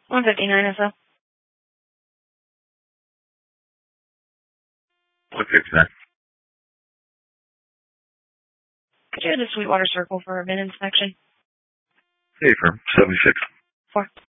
159 SO. Okay, connect. Could you go to Sweetwater Circle for a VIN inspection? Hey, firm. 76. 4.